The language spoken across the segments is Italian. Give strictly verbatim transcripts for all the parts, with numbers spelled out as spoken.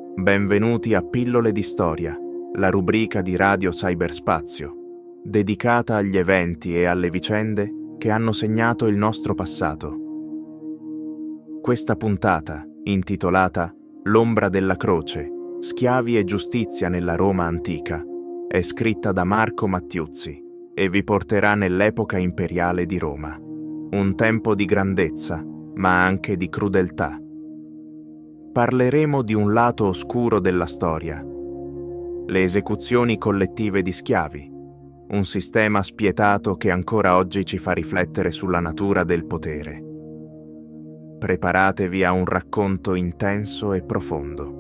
Benvenuti a Pillole di Storia, la rubrica di Radio Cyberspazio, dedicata agli eventi e alle vicende che hanno segnato il nostro passato. Questa puntata, intitolata L'ombra della croce, schiavi e giustizia nella Roma antica, è scritta da Marco Mattiuzzi e vi porterà nell'epoca imperiale di Roma. Un tempo di grandezza, ma anche di crudeltà. Parleremo di un lato oscuro della storia, le esecuzioni collettive di schiavi, un sistema spietato che ancora oggi ci fa riflettere sulla natura del potere. Preparatevi a un racconto intenso e profondo.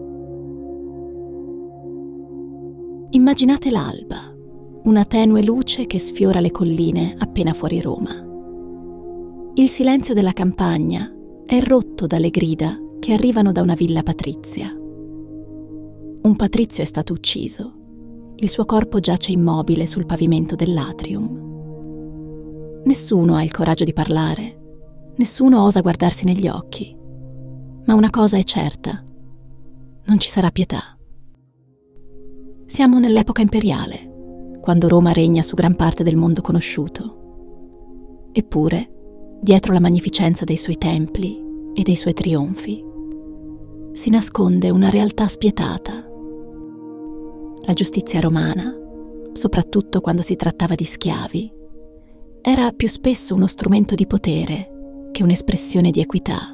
Immaginate l'alba, una tenue luce che sfiora le colline appena fuori Roma. Il silenzio della campagna è rotto dalle grida che arrivano da una villa patrizia. Un patrizio è stato ucciso. Il suo corpo giace immobile sul pavimento dell'atrium. Nessuno ha il coraggio di parlare, nessuno osa guardarsi negli occhi. Ma una cosa è certa: non ci sarà pietà. Siamo nell'epoca imperiale, quando Roma regna su gran parte del mondo conosciuto. Eppure, dietro la magnificenza dei suoi templi e dei suoi trionfi, si nasconde una realtà spietata. La giustizia romana, soprattutto quando si trattava di schiavi, era più spesso uno strumento di potere che un'espressione di equità.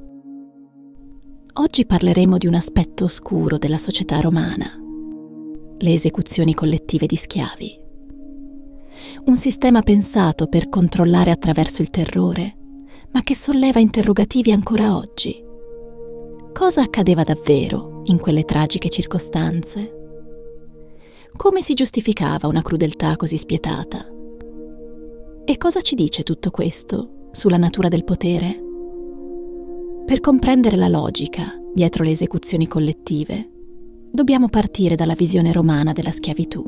Oggi parleremo di un aspetto oscuro della società romana: le esecuzioni collettive di schiavi. Un sistema pensato per controllare attraverso il terrore, ma che solleva interrogativi ancora oggi. Cosa accadeva davvero in quelle tragiche circostanze? Come si giustificava una crudeltà così spietata? E cosa ci dice tutto questo sulla natura del potere? Per comprendere la logica dietro le esecuzioni collettive, dobbiamo partire dalla visione romana della schiavitù.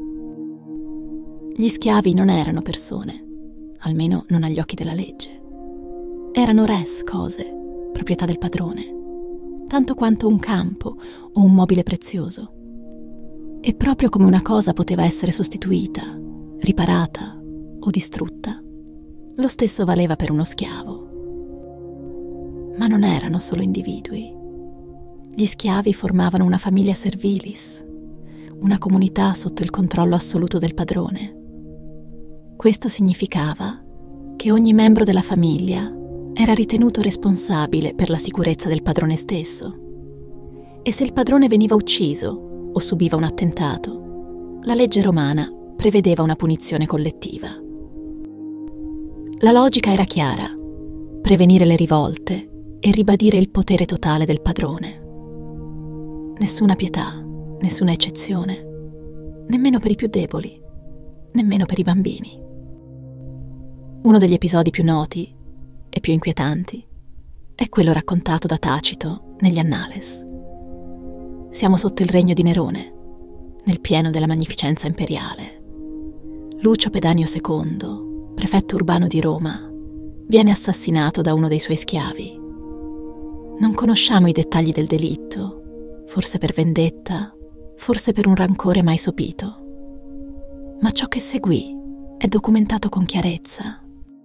Gli schiavi non erano persone, almeno non agli occhi della legge. Erano res, cose, proprietà del padrone, tanto quanto un campo o un mobile prezioso. E proprio come una cosa poteva essere sostituita, riparata o distrutta, lo stesso valeva per uno schiavo. Ma non erano solo individui. Gli schiavi formavano una famiglia servilis, una comunità sotto il controllo assoluto del padrone. Questo significava che ogni membro della famiglia era ritenuto responsabile per la sicurezza del padrone stesso. E se il padrone veniva ucciso o subiva un attentato, la legge romana prevedeva una punizione collettiva. La logica era chiara: prevenire le rivolte e ribadire il potere totale del padrone. Nessuna pietà, nessuna eccezione, nemmeno per i più deboli, nemmeno per i bambini. Uno degli episodi più noti e più inquietanti è quello raccontato da Tacito negli Annales. Siamo sotto il regno di Nerone, nel pieno della magnificenza imperiale. Lucio Pedanio secondo, prefetto urbano di Roma, viene assassinato da uno dei suoi schiavi. Non conosciamo i dettagli del delitto, forse per vendetta, forse per un rancore mai sopito. Ma ciò che seguì è documentato con chiarezza.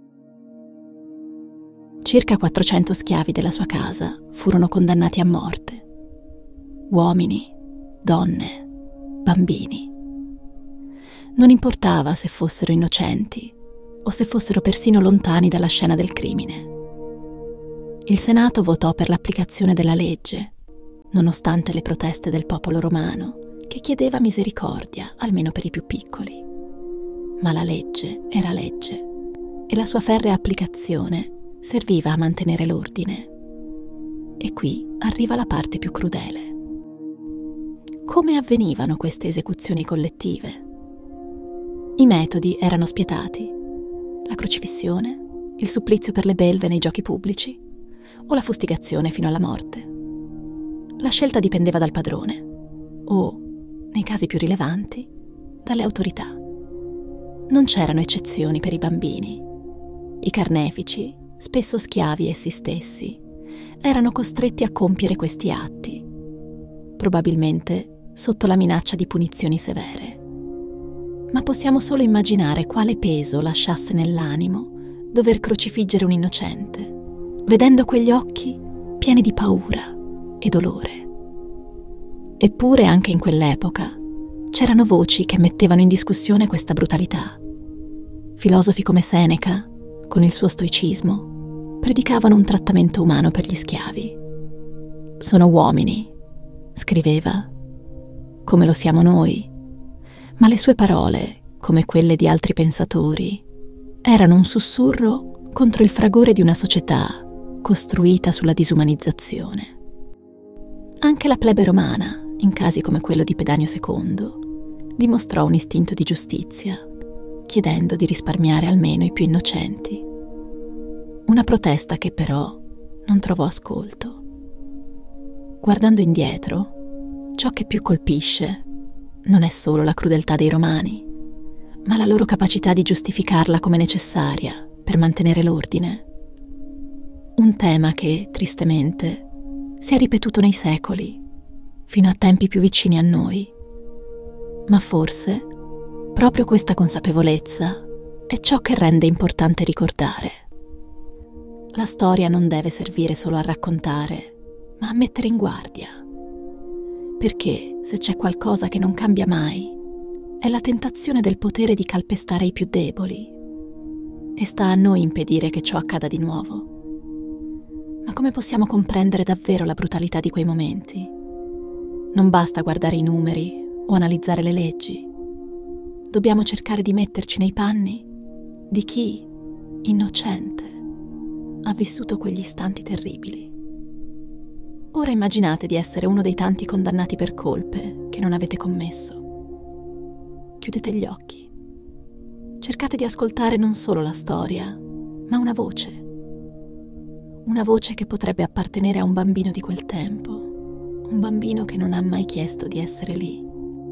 Circa quattrocento schiavi della sua casa furono condannati a morte. Uomini, donne, bambini. Non importava se fossero innocenti o se fossero persino lontani dalla scena del crimine. Il Senato votò per l'applicazione della legge, nonostante le proteste del popolo romano, che chiedeva misericordia, almeno per i più piccoli. Ma la legge era legge e la sua ferrea applicazione serviva a mantenere l'ordine. E qui arriva la parte più crudele. Come avvenivano queste esecuzioni collettive? I metodi erano spietati: la crocifissione, il supplizio per le belve nei giochi pubblici o la fustigazione fino alla morte. La scelta dipendeva dal padrone o, nei casi più rilevanti, dalle autorità. Non c'erano eccezioni per i bambini. I carnefici, spesso schiavi essi stessi, erano costretti a compiere questi atti. probabilmente sotto la minaccia di punizioni severe. Ma possiamo solo immaginare quale peso lasciasse nell'animo dover crocifiggere un innocente, vedendo quegli occhi pieni di paura e dolore. Eppure anche in quell'epoca c'erano voci che mettevano in discussione questa brutalità. Filosofi come Seneca, con il suo stoicismo, predicavano un trattamento umano per gli schiavi. Sono uomini, scriveva, come lo siamo noi, ma le sue parole, come quelle di altri pensatori, erano un sussurro contro il fragore di una società costruita sulla disumanizzazione. Anche la plebe romana, in casi come quello di Pedanio secondo, dimostrò un istinto di giustizia, chiedendo di risparmiare almeno i più innocenti. Una protesta che però non trovò ascolto. Guardando indietro, ciò che più colpisce non è solo la crudeltà dei Romani, ma la loro capacità di giustificarla come necessaria per mantenere l'ordine. Un tema che, tristemente, si è ripetuto nei secoli, fino a tempi più vicini a noi. Ma forse, proprio questa consapevolezza è ciò che rende importante ricordare. La storia non deve servire solo a raccontare, ma a mettere in guardia. Perché se c'è qualcosa che non cambia mai, è la tentazione del potere di calpestare i più deboli. E sta a noi impedire che ciò accada di nuovo. Ma come possiamo comprendere davvero la brutalità di quei momenti? Non basta guardare i numeri o analizzare le leggi. Dobbiamo cercare di metterci nei panni di chi, innocente, ha vissuto quegli istanti terribili. Ora immaginate di essere uno dei tanti condannati per colpe che non avete commesso. Chiudete gli occhi. Cercate di ascoltare non solo la storia, ma una voce. Una voce che potrebbe appartenere a un bambino di quel tempo, un bambino che non ha mai chiesto di essere lì.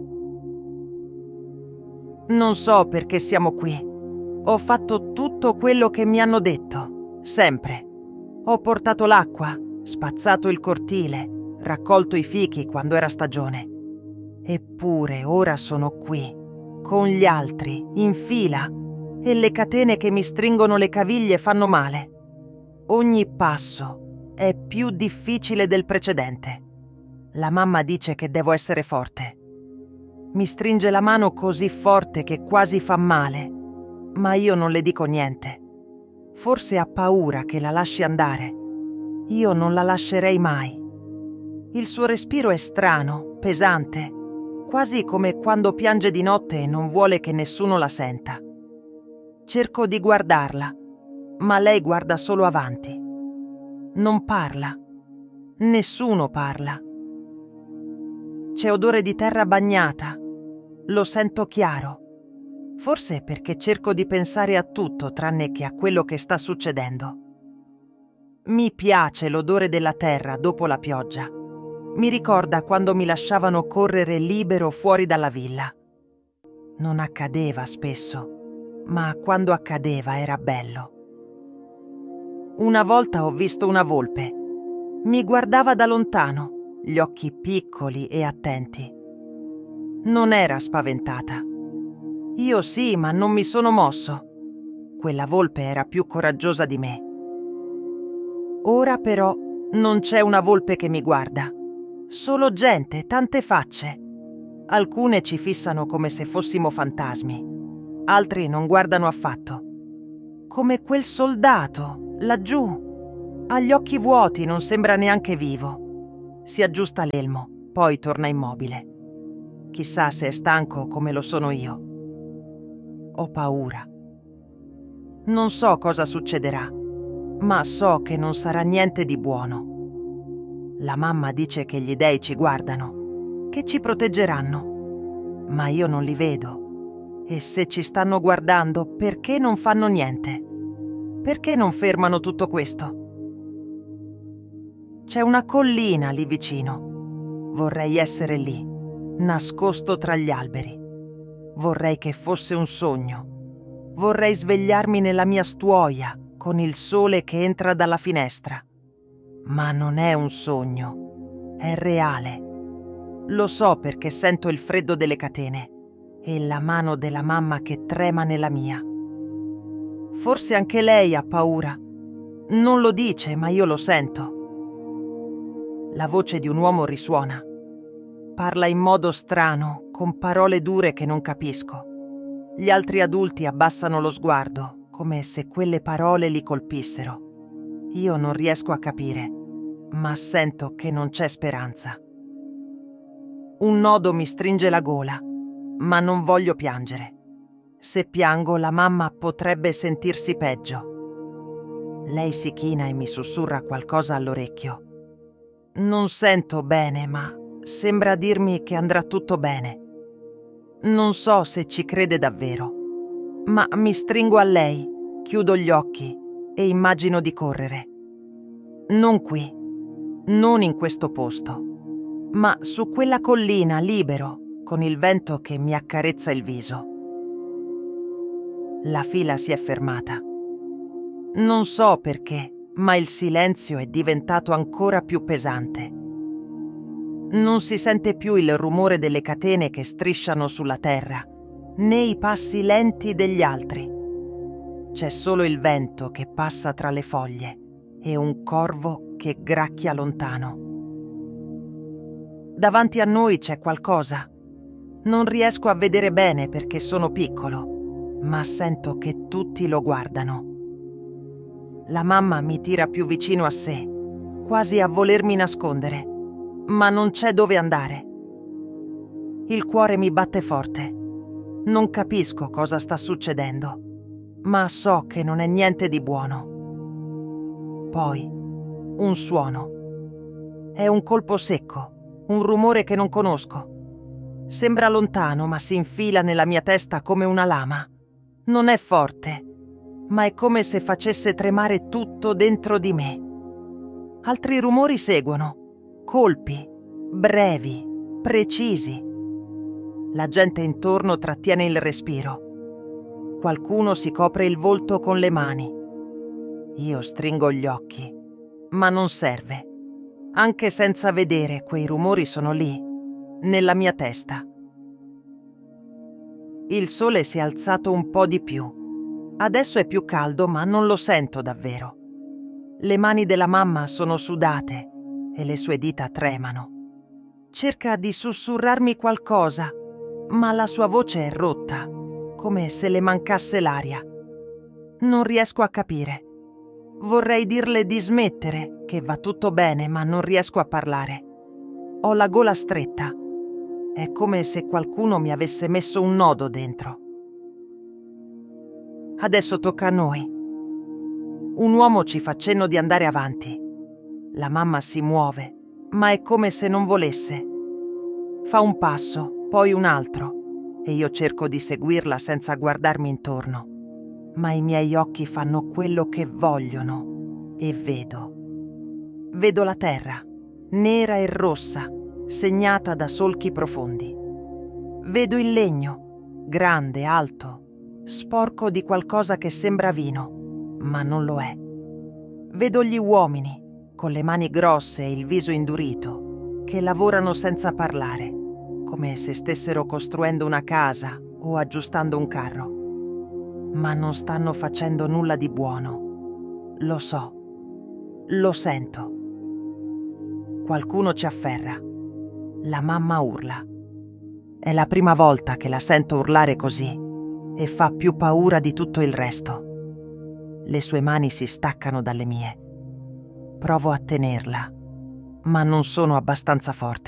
Non so perché siamo qui. Ho fatto tutto quello che mi hanno detto, sempre. Ho portato l'acqua, spazzato il cortile, raccolto i fichi quando era stagione. Eppure ora sono qui, con gli altri, in fila, e le catene che mi stringono le caviglie fanno male. Ogni passo è più difficile del precedente. La mamma dice che devo essere forte. Mi stringe la mano così forte che quasi fa male, ma io non le dico niente. Forse ha paura che la lasci andare. Io non la lascerei mai. Il suo respiro è strano, pesante, quasi come quando piange di notte e non vuole che nessuno la senta. Cerco di guardarla, ma lei guarda solo avanti. Non parla. Nessuno parla. C'è odore di terra bagnata. Lo sento chiaro. Forse perché cerco di pensare a tutto tranne che a quello che sta succedendo. Mi piace l'odore della terra dopo la pioggia. Mi ricorda quando mi lasciavano correre libero fuori dalla villa. Non accadeva spesso, ma quando accadeva era bello. Una volta ho visto una volpe. Mi guardava da lontano, gli occhi piccoli e attenti. Non era spaventata. Io sì, ma non mi sono mosso. Quella volpe era più coraggiosa di me. Ora però non c'è una volpe che mi guarda. Solo gente, tante facce. Alcune ci fissano come se fossimo fantasmi. Altri non guardano affatto. Come quel soldato, laggiù. Ha gli occhi vuoti, non sembra neanche vivo. Si aggiusta l'elmo, poi torna immobile. Chissà se è stanco come lo sono io. Ho paura. Non so cosa succederà, ma so che non sarà niente di buono. La mamma dice che gli dei ci guardano, che ci proteggeranno, ma io non li vedo. E se ci stanno guardando, perché non fanno niente? Perché non fermano tutto questo? C'è una collina lì vicino. Vorrei essere lì, nascosto tra gli alberi. Vorrei che fosse un sogno. Vorrei svegliarmi nella mia stuoia, con il sole che entra dalla finestra. Ma non è un sogno, è reale. Lo so perché sento il freddo delle catene e la mano della mamma che trema nella mia. Forse anche lei ha paura. Non lo dice, ma io lo sento. La voce di un uomo risuona. Parla in modo strano, con parole dure che non capisco. Gli altri adulti abbassano lo sguardo, come se quelle parole li colpissero. Io non riesco a capire, ma sento che non c'è speranza. Un nodo mi stringe la gola, ma non voglio piangere. Se piango, la mamma potrebbe sentirsi peggio. Lei si china e mi sussurra qualcosa all'orecchio. Non sento bene, ma sembra dirmi che andrà tutto bene. Non so se ci crede davvero, ma mi stringo a lei, chiudo gli occhi e immagino di correre. Non qui, non in questo posto, ma su quella collina libero, con il vento che mi accarezza il viso. La fila si è fermata. Non so perché, ma il silenzio è diventato ancora più pesante. Non si sente più il rumore delle catene che strisciano sulla terra, né i passi lenti degli altri. C'è solo il vento che passa tra le foglie e un corvo che gracchia lontano. Davanti a noi c'è qualcosa. Non riesco a vedere bene perché sono piccolo, ma sento che tutti lo guardano. La mamma mi tira più vicino a sé, quasi a volermi nascondere, ma non c'è dove andare. Il cuore mi batte forte. Non capisco cosa sta succedendo, ma so che non è niente di buono. Poi, un suono. È un colpo secco, un rumore che non conosco. Sembra lontano, ma si infila nella mia testa come una lama. Non è forte, ma è come se facesse tremare tutto dentro di me. Altri rumori seguono, colpi, brevi, precisi. La gente intorno trattiene il respiro. Qualcuno si copre il volto con le mani. Io stringo gli occhi, ma non serve. Anche senza vedere, quei rumori sono lì, nella mia testa. Il sole si è alzato un po' di più. Adesso è più caldo, ma non lo sento davvero. Le mani della mamma sono sudate e le sue dita tremano. Cerca di sussurrarmi qualcosa, ma la sua voce è rotta, come se le mancasse l'aria. Non riesco a capire. Vorrei dirle di smettere, che va tutto bene, ma non riesco a parlare. Ho la gola stretta. È come se qualcuno mi avesse messo un nodo dentro. Adesso tocca a noi. Un uomo ci fa cenno di andare avanti. La mamma si muove, ma è come se non volesse. Fa un passo, poi un altro, e io cerco di seguirla senza guardarmi intorno. Ma i miei occhi fanno quello che vogliono e vedo. Vedo la terra, nera e rossa, segnata da solchi profondi. Vedo il legno, grande, alto, sporco di qualcosa che sembra vino, ma non lo è. Vedo gli uomini, con le mani grosse e il viso indurito, che lavorano senza parlare, come se stessero costruendo una casa o aggiustando un carro. Ma non stanno facendo nulla di buono. Lo so. Lo sento. Qualcuno ci afferra. La mamma urla. È la prima volta che la sento urlare così e fa più paura di tutto il resto. Le sue mani si staccano dalle mie. Provo a tenerla, ma non sono abbastanza forte.